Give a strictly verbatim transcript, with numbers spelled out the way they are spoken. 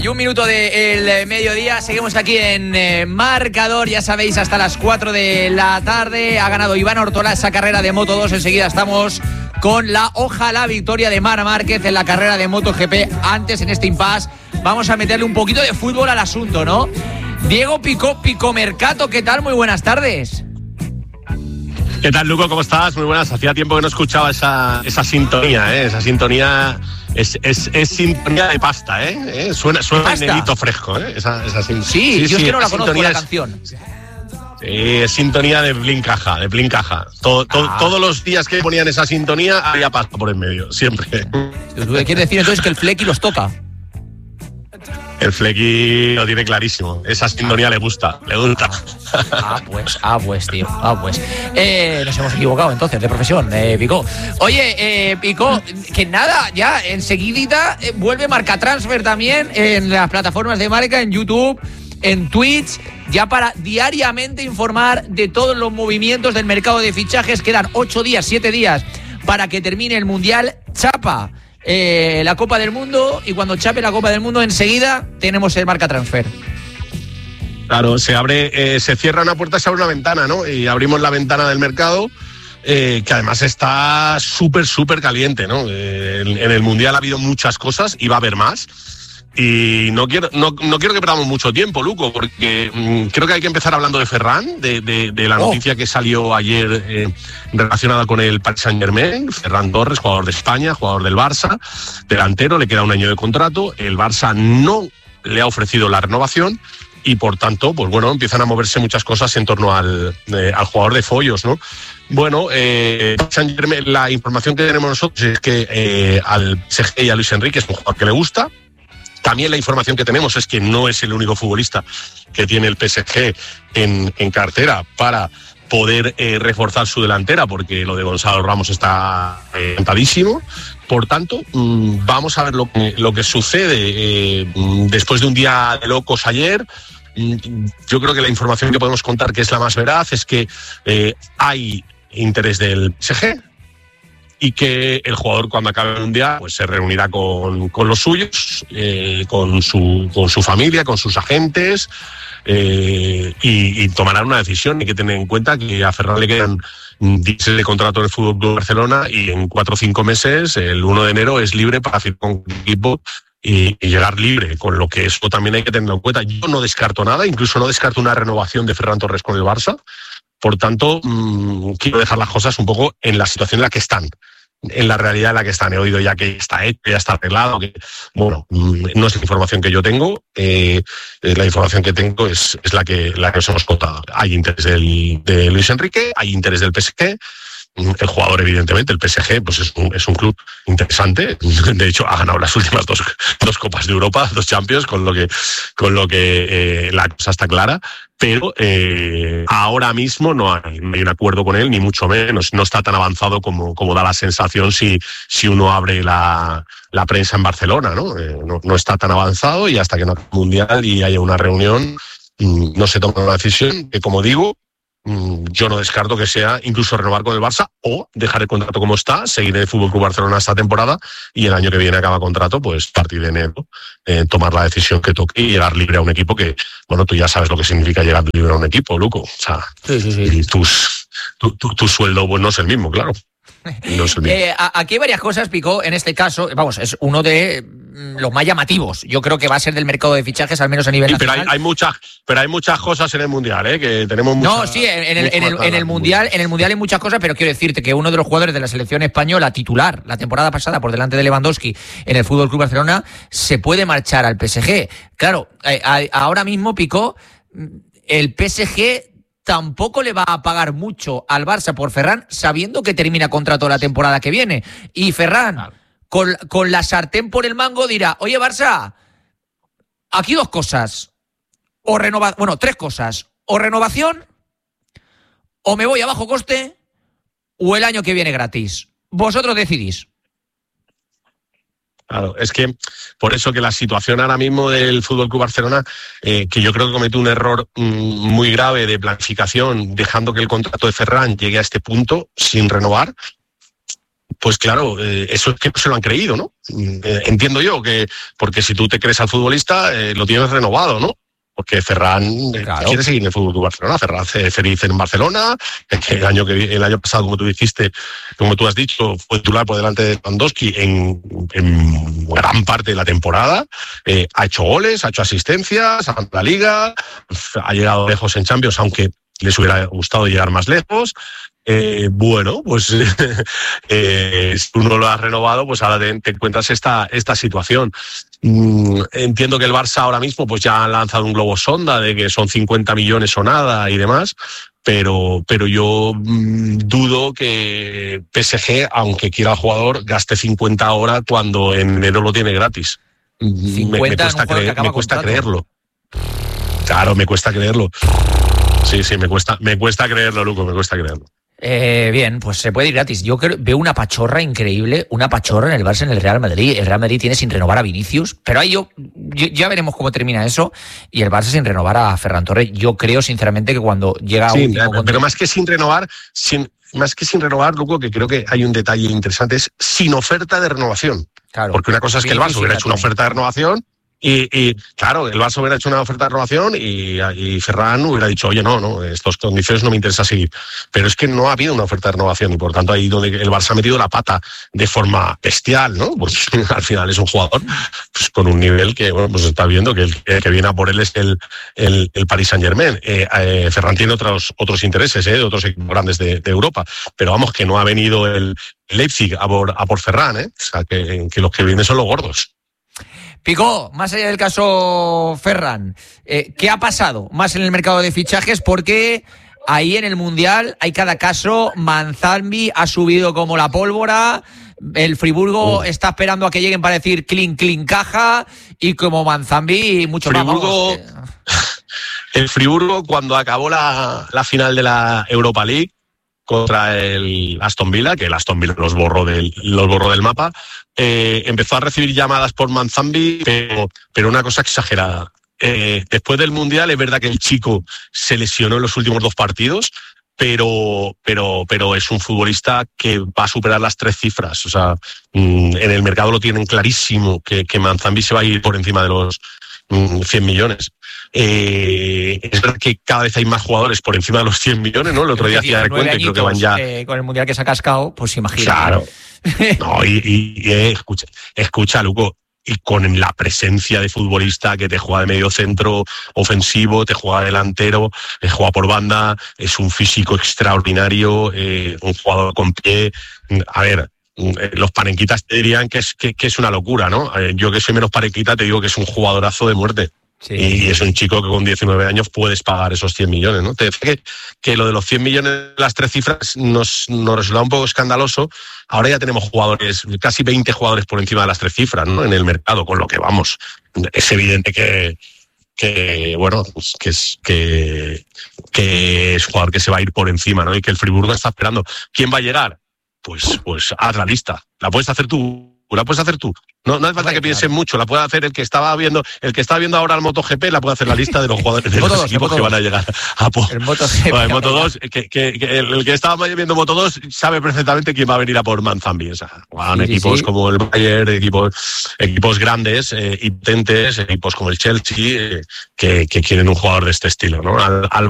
y un minuto del mediodía. Seguimos aquí en eh, Marcador, ya sabéis, hasta las cuatro de la tarde. Ha ganado Iván Ortola esa carrera de Moto dos. Enseguida estamos con la ojalá victoria de Marc Márquez en la carrera de MotoGP. Antes, en este impasse, vamos a meterle un poquito de fútbol al asunto, ¿no? Diego Picó, Pico Mercato, ¿qué tal? Muy buenas tardes. ¿Qué tal, Luco? ¿Cómo estás? Muy buenas. Hacía tiempo que no escuchaba esa, esa sintonía, ¿eh? Esa sintonía es, es, es sintonía de pasta, ¿eh? ¿Eh? Suena, suena en hilito fresco, ¿eh? Esa, esa sin... Sí, sí, yo sí, es que no la conozco la es... canción. Sí, es sintonía de Blin Caja, de Blin Caja. Todo, todo, ah. Todos los días que ponían esa sintonía había pasta por en medio, siempre. ¿Quieres decir entonces que el Flecky los toca? El Flecky lo tiene clarísimo. Esa sintonía le gusta, le gusta. Ah, pues, ah, pues, tío. Ah, pues. Eh, nos hemos equivocado entonces de profesión, eh, Picó. Oye, eh, Picó, que nada, ya enseguidita eh, vuelve Marca Transfer también en las plataformas de marca, en YouTube, en Twitch, ya para diariamente informar de todos los movimientos del mercado de fichajes. Quedan ocho días, siete días para que termine el Mundial. Chapa Eh, la Copa del Mundo, y cuando chape la Copa del Mundo enseguida tenemos el Marca Transfer. Claro, se abre, eh, se cierra una puerta, se abre una ventana, ¿no? Y abrimos la ventana del mercado, eh, que además está súper, súper caliente, ¿no? Eh, en, en el Mundial ha habido muchas cosas y va a haber más. Y no quiero, no, no quiero que perdamos mucho tiempo, Luco, porque mmm, creo que hay que empezar hablando de Ferran, de, de, de la noticia oh. que salió ayer eh, relacionada con el Paris Saint-Germain. Ferran Torres, jugador de España, jugador del Barça, delantero, le queda un año de contrato. El Barça no le ha ofrecido la renovación y, por tanto, pues bueno, empiezan a moverse muchas cosas en torno al, eh, al jugador de Follos, ¿no? Bueno, eh, Saint-Germain, la información que tenemos nosotros es que eh, al P S G y a Luis Enrique es un jugador que le gusta. También la información que tenemos es que no es el único futbolista que tiene el P S G en, en cartera para poder eh, reforzar su delantera, porque lo de Gonzalo Ramos está encantadísimo. Por tanto, mmm, vamos a ver lo que, lo que sucede eh, después de un día de locos ayer. Yo creo que la información que podemos contar, que es la más veraz, es que eh, hay interés del P S G, y que el jugador, cuando acabe el Mundial, pues se reunirá con, con los suyos, eh, con, su, con su familia, con sus agentes, eh, y, y tomarán una decisión. Hay que tener en cuenta que a Ferran le quedan diez de contrato en el Fútbol Club Barcelona, y en cuatro o cinco meses, el uno de enero, es libre para firmar con un equipo y, y llegar libre, con lo que eso también hay que tenerlo en cuenta. Yo no descarto nada, incluso no descarto una renovación de Ferran Torres con el Barça. Por tanto, mmm, quiero dejar las cosas un poco en la situación en la que están, en la realidad en la que están. He oído ya que está hecho, ya está arreglado, que, bueno, mmm, no es la información que yo tengo, eh, la información que tengo es, es la que la que os hemos contado. Hay interés del, de Luis Enrique, hay interés del P S G. El jugador, evidentemente, el P S G, pues es un, es un club interesante. De hecho, ha ganado las últimas dos, dos Copas de Europa, dos Champions, con lo que, con lo que eh, la cosa está clara. Pero eh, ahora mismo no hay, no hay un acuerdo con él, ni mucho menos. No está tan avanzado como, como da la sensación si, si uno abre la, la prensa en Barcelona, ¿no? Eh, no, no está tan avanzado, y hasta que no haya un Mundial y haya una reunión, no se toma una decisión que, como digo, yo no descarto que sea incluso renovar con el Barça o dejar el contrato como está, seguir en el Fútbol Club Barcelona esta temporada, y el año que viene acaba contrato, pues a partir de enero eh, tomar la decisión que toque y llegar libre a un equipo que, bueno, tú ya sabes lo que significa llegar libre a un equipo, Luco. O sea, sí, sí, sí. Y tus, tu, tu, tu sueldo pues no es el mismo, claro. No es el mismo. Eh, aquí hay varias cosas, Picó, en este caso, vamos, es uno de los más llamativos. Yo creo que va a ser del mercado de fichajes, al menos a nivel sí, nacional. Pero hay, hay muchas, pero hay muchas cosas en el Mundial, ¿eh? Que tenemos muchas, No, sí, en, en, el, en, el, en el Mundial, en el Mundial hay muchas cosas, pero quiero decirte que uno de los jugadores de la selección española titular la temporada pasada por delante de Lewandowski en el Fútbol Club Barcelona se puede marchar al P S G. Claro, eh, ahora mismo, Picó, el P S G tampoco le va a pagar mucho al Barça por Ferran, sabiendo que termina contrato la temporada que viene. Y Ferran, claro, con, con la sartén por el mango, dirá: oye, Barça, aquí dos cosas. O renova, bueno, tres cosas. O renovación, o me voy a bajo coste, o el año que viene gratis. Vosotros decidís. Claro, es que por eso que la situación ahora mismo del F C Barcelona, eh, que yo creo que cometió un error mmm, muy grave de planificación, dejando que el contrato de Ferran llegue a este punto sin renovar, pues claro, eh, eso es que no se lo han creído, ¿no? Eh, entiendo yo que, porque si tú te crees al futbolista, eh, lo tienes renovado, ¿no? Porque Ferran eh, claro. quiere seguir en el Fútbol Club Barcelona. Ferran es feliz en Barcelona. El año que el año pasado, como tú dijiste, como tú has dicho, fue titular por delante de Lewandowski en, en gran parte de la temporada. Eh, ha hecho goles, ha hecho asistencias, ha ganado la Liga, ha llegado lejos en Champions, aunque les hubiera gustado llegar más lejos. Eh, bueno, pues eh, si tú no lo has renovado, pues ahora te, te encuentras esta, esta situación. Mm, entiendo que el Barça ahora mismo pues ya ha lanzado un globo sonda de que son cincuenta millones o nada y demás, pero, pero yo mmm, dudo que P S G, aunque quiera el jugador, gaste cincuenta ahora cuando en enero lo tiene gratis. Me, me cuesta, creer, me cuesta creerlo. Claro, me cuesta creerlo. Sí, sí, me cuesta, me cuesta creerlo, Luco, me cuesta creerlo. Eh, bien, pues se puede ir gratis. Yo creo, veo una pachorra increíble, una pachorra en el Barça, en el Real Madrid. El Real Madrid tiene sin renovar a Vinicius, pero ahí yo, yo ya veremos cómo termina eso. Y el Barça sin renovar a Ferran Torres. Yo creo sinceramente que cuando llega sí, a último pero contra... más que sin renovar, sin, más que sin renovar, Luco, que creo que hay un detalle interesante, es sin oferta de renovación. Claro. Porque una cosa es que el Barça hubiera hecho una oferta de renovación. Y, y claro, el Barça hubiera hecho una oferta de renovación y, y Ferran hubiera dicho, oye, no, no, estas condiciones no me interesa seguir. Pero es que no ha habido una oferta de renovación y por tanto ahí donde el Barça ha metido la pata de forma bestial, ¿no? Porque al final es un jugador pues, con un nivel que, bueno, pues está viendo que el, el que viene a por él es el, el, el Paris Saint-Germain. Eh, eh, Ferran tiene otros, otros intereses, ¿eh? De otros equipos grandes de, de Europa. Pero vamos, que no ha venido el Leipzig a por, a por Ferran, ¿eh? O sea, que, que los que vienen son los gordos. Pico, más allá del caso Ferran, eh, ¿qué ha pasado más en el mercado de fichajes? Porque ahí en el Mundial hay cada caso. Manzambi ha subido como la pólvora, el Friburgo uh. está esperando a que lleguen para decir clink, clink, caja, y como Manzambi, mucho Friburgo, más. Vamos. El Friburgo, cuando acabó la, la final de la Europa League contra el Aston Villa, que el Aston Villa los borró del, los borró del mapa, eh, empezó a recibir llamadas por Manzambi, pero, pero una cosa exagerada. Eh, después del Mundial es verdad que el chico se lesionó en los últimos dos partidos, pero, pero, pero es un futbolista que va a superar las tres cifras. O sea, en el mercado lo tienen clarísimo, que, que Manzambi se va a ir por encima de los cien millones. Eh, es verdad que cada vez hay más jugadores por encima de los cien millones, ¿no? El otro día hacía recuento y creo que van ya... Eh, con el Mundial que se ha cascado, pues imagínate. Claro. No, y, y, y eh, escucha, escucha, Luco, y con la presencia de futbolista que te juega de medio centro ofensivo, te juega delantero, te juega por banda, es un físico extraordinario, eh, un jugador con pie. A ver, los panenquitas te dirían que es, que, que es una locura, ¿no? Yo que soy menos panenquita te digo que es un jugadorazo de muerte. Sí. Y es un chico que con diecinueve años puedes pagar esos cien millones, ¿no? Te decía que, que lo de los cien millones, las tres cifras, nos, nos resulta un poco escandaloso. Ahora ya tenemos jugadores, casi veinte jugadores por encima de las tres cifras, ¿no? En el mercado, con lo que vamos. Es evidente que, que bueno, pues que es que, que es jugador que se va a ir por encima, ¿no? Y que el Friburgo está esperando. ¿Quién va a llegar? Pues, pues haz la lista. La puedes hacer tú. La puedes hacer tú. No, no hace falta que piensen mucho. La puede hacer el que estaba viendo, el que está viendo ahora el MotoGP, la puede hacer la lista de los jugadores de los dos, equipos que van a llegar a por el MotoGP. Bueno, el Moto dos, que, que, que el que estaba viendo Moto dos sabe perfectamente quién va a venir a por Manzambi. O sea, van sí, equipos sí. como el Bayern, equipos, equipos grandes, eh, potentes, equipos como el Chelsea, eh, que, que quieren un jugador de este estilo, ¿no? Al, al